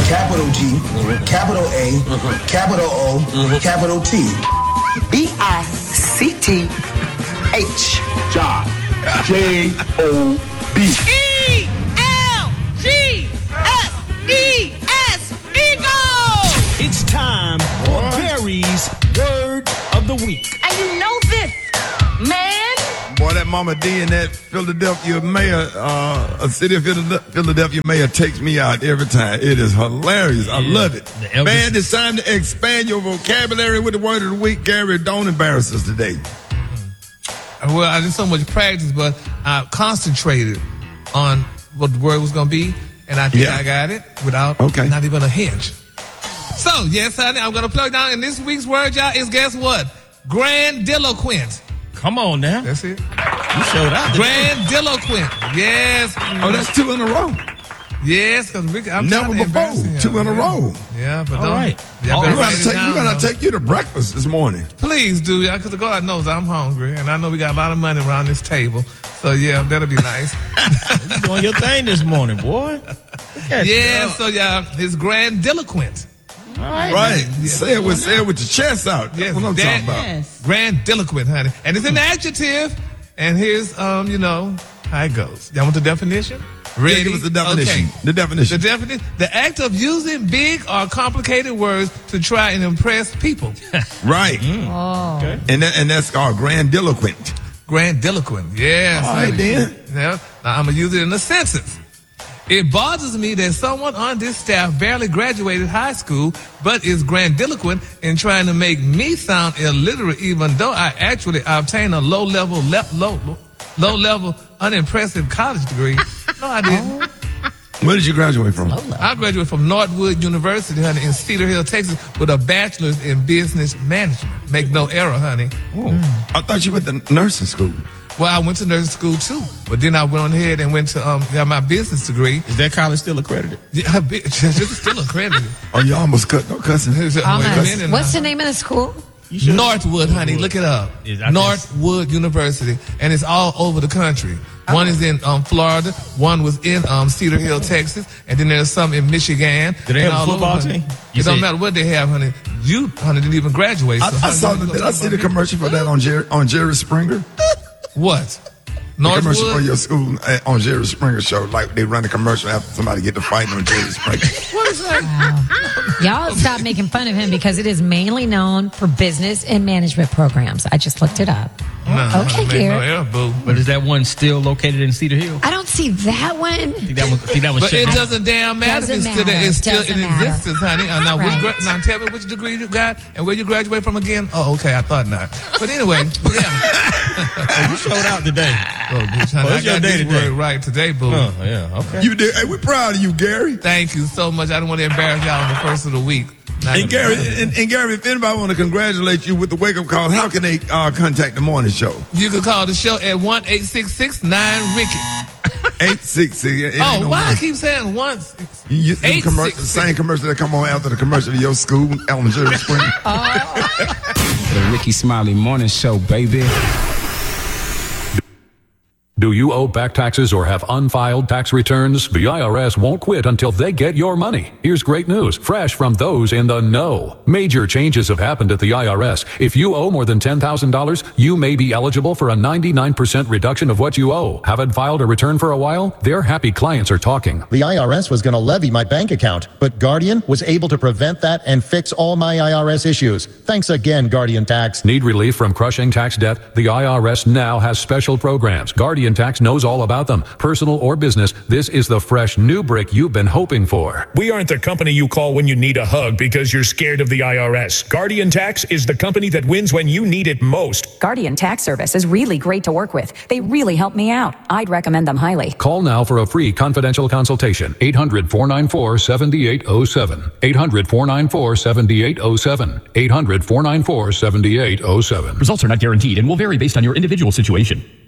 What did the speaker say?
capital G, capital A, capital O, capital T. BICTH. Job. JOB. ELGSES. Eagle! It's time for Barry's Word of the Week. And you know this, man. Boy, that Mama D and that Philadelphia mayor, city of Philadelphia mayor takes me out every time. It is hilarious. I love it. Man, it's time to expand your vocabulary with the word of the week. Gary, don't embarrass us today. Well, I did so much practice, but I concentrated on what the word was going to be, and I think I got it without not even a hinge. So, yes, honey, I'm going to plug down. And this week's word, y'all, is guess what? Grandiloquent. Come on now. That's it. You showed out. Grandiloquent. Yes. Oh, that's 2 in a row. Yes, because Ricky, I'm never before. 2 in a row. Yeah, but all right. We're gonna take you to breakfast this morning. Please do, y'all, because God knows I'm hungry, and I know we got a lot of money around this table. So yeah, that'll be nice. You doing your thing this morning, boy. Yeah, so y'all, it's grandiloquent. All right. Right. Yeah. Say it with your chest out. Yes, That's what I'm talking about. Yes. Grandiloquent, honey. And it's an adjective. And here's how it goes. Y'all want the definition? Ready? Yeah, give us the definition. Okay. The definition. The definition: the act of using big or complicated words to try and impress people. Right. Oh. Okay. And that's called grandiloquent. Grandiloquent. Yes. All right, then. Now I'm gonna use it in a sentence. It bothers me that someone on this staff barely graduated high school, but is grandiloquent in trying to make me sound illiterate, even though I actually obtained a low-level, unimpressive college degree. No, I didn't. Where did you graduate from? I graduated from Northwood University, honey, in Cedar Hill, Texas, with a bachelor's in business management. Make no error, honey. I thought you went to nursing school. Well, I went to nursing school too, but then I went on ahead and went to got my business degree. Is that college still accredited? Yeah, it's still accredited. Oh, you almost cut no cussing. What's the name of the school? Northwood, honey. Look it up. Northwood University, and it's all over the country. One is in Florida. One was in Cedar Hill, Texas, and then there's some in Michigan. Do they have a football team? It don't matter what they have, honey. You, honey, didn't even graduate. So Did I see the commercial for that on Jerry Springer? What? The commercial for your school on Jerry Springer show, like they run a commercial after somebody get to fighting on Jerry Springer. What is that? Y'all stop making fun of him because it is mainly known for business and management programs. I just looked it up. Okay, Gary. But is that one still located in Cedar Hill? I don't see that one. Think that one But it doesn't damn matter. It's still in existence, honey. Now, now tell me which degree you got and where you graduated from again. Oh, okay, I thought not. But anyway, yeah. You showed out today. It's your day today. Right today, boo. Oh, yeah, okay. You did. Hey, we're proud of you, Gary. Thank you so much. I don't want to embarrass y'all on the first of the week. And Gary, if anybody want to congratulate you with the wake-up call, how can they contact the morning show? You can call the show at 1-866-9-RICKY. 866. Oh, why I keep saying once? You the same commercial that come on after the commercial of your school, Ellen Jerry Springer. The Ricky Smiley Morning Show, baby. Do you owe back taxes or have unfiled tax returns? The IRS won't quit until they get your money. Here's great news, fresh from those in the know. Major changes have happened at the IRS. If you owe more than $10,000, you may be eligible for a 99% reduction of what you owe. Haven't filed a return for a while? Their happy clients are talking. The IRS was going to levy my bank account, but Guardian was able to prevent that and fix all my IRS issues. Thanks again, Guardian Tax. Need relief from crushing tax debt? The IRS now has special programs. Guardian Tax knows all about them. Personal or business, this is the fresh new brick you've been hoping for. We aren't the company you call when you need a hug because you're scared of the IRS. Guardian Tax is the company that wins when you need it most. Guardian Tax Service is really great to work with. They really help me out. I'd recommend them highly. Call now for a free confidential consultation. 800-494-7807. 800-494-7807. 800-494-7807. Results are not guaranteed and will vary based on your individual situation.